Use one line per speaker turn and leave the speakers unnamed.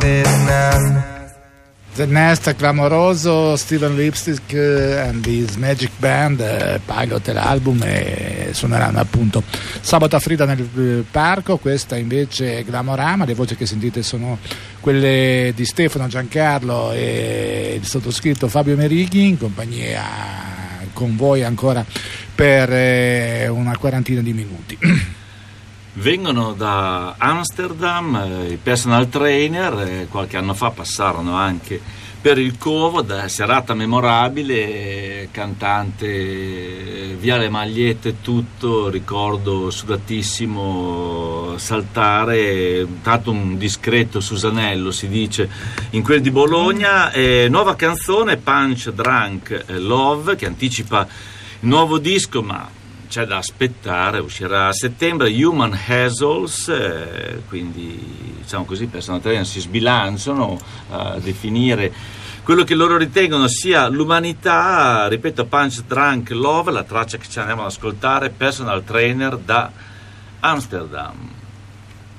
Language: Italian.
The Nest, clamoroso, Steven Lipstick and his Magic Band, Pilot l'album, e suoneranno appunto sabato a Frida nel parco. Questa invece è Glamorama, le voci che sentite sono quelle di Stefano, Giancarlo e il sottoscritto Fabio Merighi, in compagnia con voi ancora per una quarantina di minuti.
Vengono da Amsterdam, i personal trainer, qualche anno fa passarono anche per il Covo, da serata memorabile, cantante via le magliette e tutto, ricordo sudatissimo saltare, tanto un discreto Susanello si dice in quel di Bologna. Nuova canzone, Punch Drunk Love, che anticipa il nuovo disco, ma c'è da aspettare, uscirà a settembre. Human Hassles, quindi diciamo così, personal trainer si sbilanciano a definire quello che loro ritengono sia l'umanità. Ripeto, Punch Drunk Love, la traccia che ci andiamo ad ascoltare, personal trainer da Amsterdam.